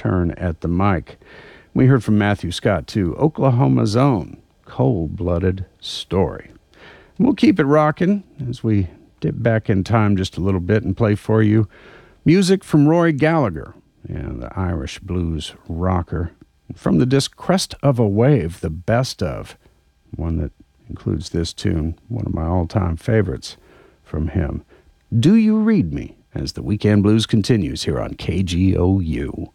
turn at the mic. We heard from Matthew Scott, too. Oklahoma's Own, Cold-Blooded Story. We'll keep it rocking as we dip back in time just a little bit and play for you music from Rory Gallagher, the Irish blues rocker. From the disc Crest of a Wave, the best of, one that includes this tune, one of my all-time favorites from him. Do You Read Me, as the Weekend Blues continues here on KGOU.